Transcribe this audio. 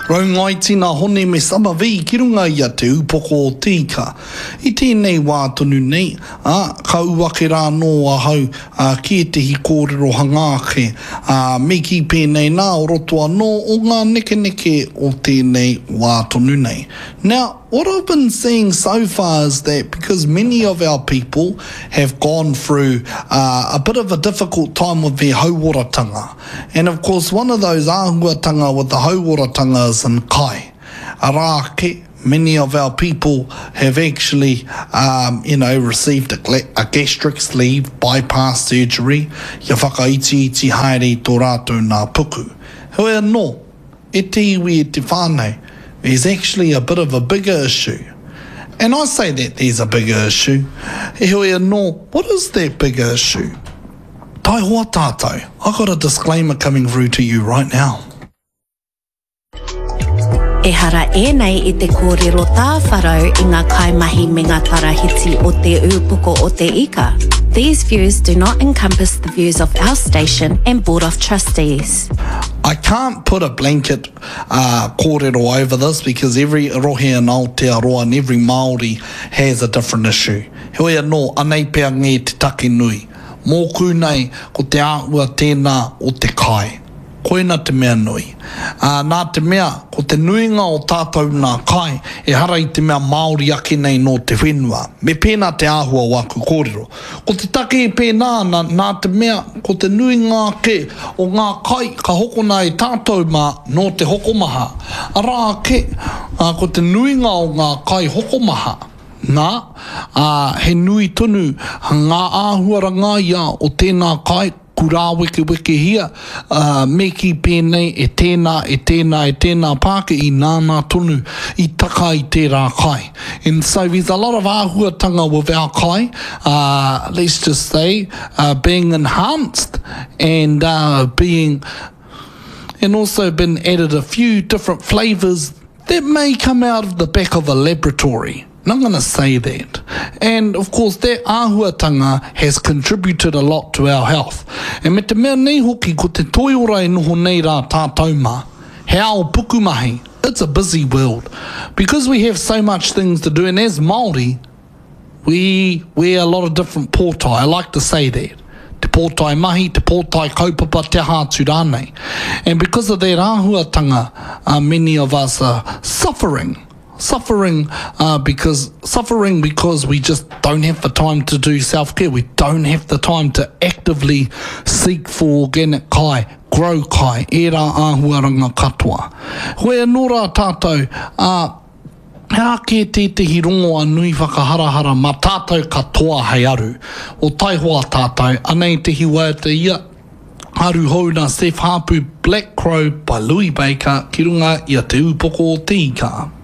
Raungai tina hone me samavi ki runga ia te upoko o tika. I tēnei wā tonu nei, kauwake rā no a hau ki e tehi kōrero hangāke. Me ki pēnei nā o roto anō o ngā neke o tēnei wā tonu nei. Now, what I've been seeing so far is that because many of our people have gone through a bit of a difficult time with their hauoratanga. And of course, one of those āhuatanga with the hauoratanga is in kai. Arake, many of our people have actually, received a gastric sleeve bypass surgery. Ia whakaiti haere tō rātou nā puku. Hoi anō, e te iwi e te whānei, there's actually a bit of a bigger issue. And I say that there's a bigger issue. He hoi anō, what is that bigger issue? Tai hoa tātou, I got a disclaimer coming through to you right now. E hara nei I te kōrero tā wharau I ngā kaimahi me ngā tarahiti o te ūpoko o te ika. These views do not encompass the views of our station and Board of Trustees. I can't put a blanket kōrero over this because every rohe and Aotearoa and every Māori has a different issue. Hoi anō, anei pia ngē te take nui. Mōku nei ko te āua tēnā o te kai. Koina te mea nui. Nā te mea, ko te nuinga o tātou nā kai, e hara I te mea Māori ake nei no te whenua. Me pēnā te āhua waku kōrero. Ko te take e pēnā, nā te mea, ko te nuinga ake o ngā kai, ka hokona e tātou mā no te hokomaha. Arā ake, ko te nuinga o ngā kai hokomaha. Nā, he nui tonu, ngā āhuaranga ia o tēnā kai, kurā weke hia, me ki pēnei e tēnā pāke I nāna tonu I taka I tērā kai. And so there's a lot of āhuatanga with our kai, let's just say, being enhanced and also been added a few different flavours that may come out of the back of a laboratory. And I'm going to say that. And of course, that āhuatanga has contributed a lot to our health. And me te mea nei hoki, ko te toiora e noho nei rā tātou mā, he ao pukumahi, it's a busy world. Because we have so much things to do, and as Māori, we wear a lot of different pōtai. I like to say that. Te pōtai mahi, te pōtai kaupapa, te hātu rānei. And because of that āhuatanga, many of us are suffering because we just don't have the time to do self-care. We don't have the time to actively seek for organic kai, grow kai, e rā āhuaranga katoa. Hoi anō rā tātou, hea ke tehi rongo a nui whakaharahara ma tātou katoa hei aru. O tai hoa tātou, anei tehi waiata ia, Haru hou na Seth Hapu Black Crow by Louis Baker, ki runga ia te upoko o te ika.